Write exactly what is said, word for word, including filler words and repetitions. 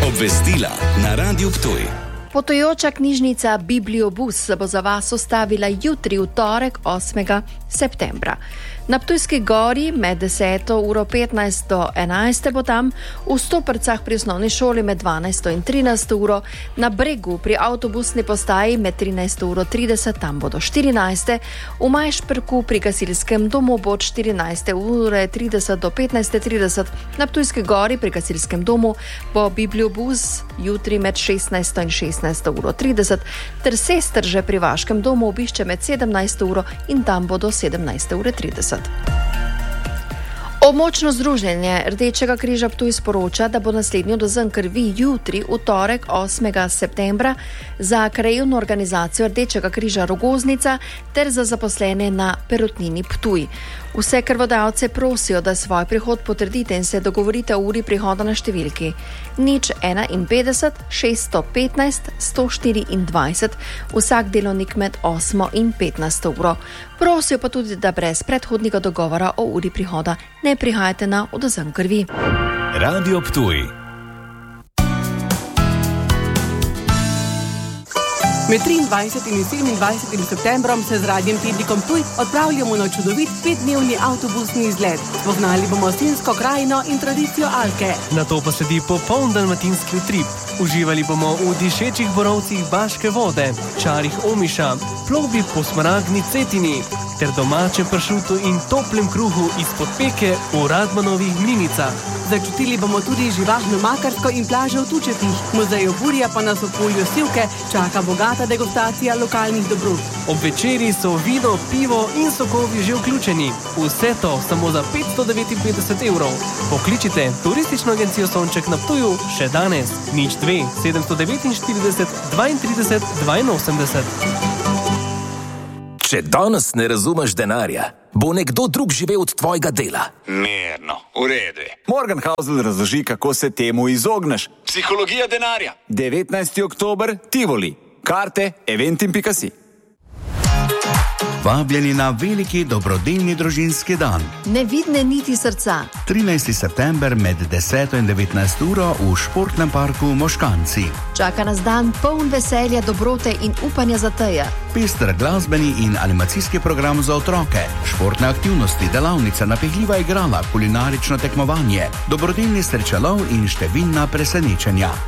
Obvestila na Radiu Ptuj. Potujoča knjižnica Bibliobus se bo za vas ustavila jutri, v torek, osmega septembra. Na Ptujski gori med deseto uro petnajst do enajste bo tam, v Stoprcah pri osnovni šoli med dvanajsto in trinajsto uro, na Bregu pri avtobusni postaji med trinajsto uro trideset, tam bo do štirinajste, v Majšperku pri gasilskem domu bo od štirinajste ure trideset do petnajste trideset, na Ptujski gori pri gasilskem domu bo Bibliobus jutri med šestnajsto in šestnajsto uro trideset, ter Sestrže pri vaškem domu obišče med sedemnajsto uro in tam bo do sedemnajste ure trideset. Območno združenje Rdečega križa Ptuj sporoča, da bo naslednjo dozen krvi jutri, v torek, osmega septembra, za krajevno organizacijo Rdečega križa Rogoznica ter za zaposlene na Perutnini Ptuj. Vse krvodajalce prosijo, da svoj prihod potrdite in se dogovorite o uri prihoda na številki nič enainpetdeset šeststo petnajst sto štiriindvajset, vsak delovnik med osmo in petnajsto uro. Prosijo pa tudi, da brez predhodnega dogovora o uri prihoda ne prihajate na odvzem krvi. Radio Ptuj. Med triindvajsetim in sedemindvajsetim septembrom se z Radiem Tednikom Ptuj odpravljamo na čudovit petdnevni avtobusni izlet. Spoznali bomo Sinjsko krajino in tradicijo Alke. Nato pa sledi popoln dalmatinski utrip. Uživali bomo v dišečih borovcih Baške vode, čarih Omiša, plovbi po smaragdni Cetini ter domačem pršutu in toplem kruhu izpod peke v Radmanovih mlinicah. Začutili bomo tudi živahno Makarsko in plažo v Tučetih. Muzej Oburja pa nas v polju Sivke čaka bogata degustacija lokalnih dobrot. Ob večeri so vino, pivo in sokovi že vključeni. Vse to samo za petsto devetinpetdeset evrov. Pokličite turistično agencijo Sonček na Ptuju še danes. nič dve sedemsto devetinštirideset dvaintrideset dvainosemdeset. Če danes ne razumeš denarja, bo nekdo drug živel od tvojega dela. Mirno, v redu. Morgan Housel razloži, kako se temu izogneš. Psihologija denarja. devetnajsti oktober, Tivoli. Karte eventim pika si. Vabljeni na veliki dobrodelni družinski dan. Nevidne niti srca. trinajsti september med deseto in devetnajsto uro v športnem parku Moškanci. Čaka nas dan poln veselja, dobrote in upanja za teje. Pester glasbeni in animacijski program za otroke, športne aktivnosti, delavnica, napehljiva igrala, kulinarično tekmovanje, dobrodelni srečalov in številna presenečenja.